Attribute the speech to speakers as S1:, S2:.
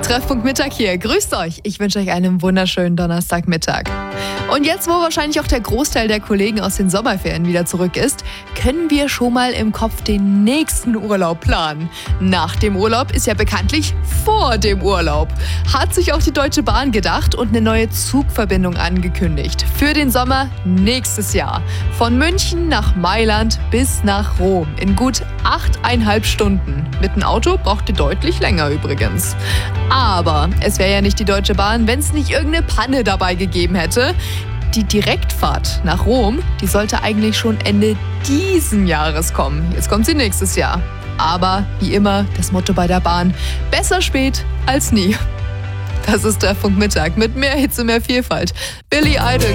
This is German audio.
S1: Treffpunkt Mittag hier. Grüßt euch. Ich wünsche euch einen wunderschönen Donnerstagmittag. Und jetzt, wo wahrscheinlich auch der Großteil der Kollegen aus den Sommerferien wieder zurück ist, können wir schon mal im Kopf den nächsten Urlaub planen. Nach dem Urlaub ist ja bekanntlich vor dem Urlaub. Hat sich auch die Deutsche Bahn gedacht und eine neue Zugverbindung angekündigt. Für den Sommer nächstes Jahr. Von München nach Mailand bis nach Rom. In gut 8,5 Stunden. Mit dem Auto braucht ihr deutlich länger übrigens. Aber es wäre ja nicht die Deutsche Bahn, wenn es nicht irgendeine Panne dabei gegeben hätte. Die Direktfahrt nach Rom, die sollte eigentlich schon Ende diesen Jahres kommen. Jetzt kommt sie nächstes Jahr. Aber wie immer, das Motto bei der Bahn: besser spät als nie. Das ist Treffpunkt Mittag mit mehr Hitze, mehr Vielfalt. Billy Idol.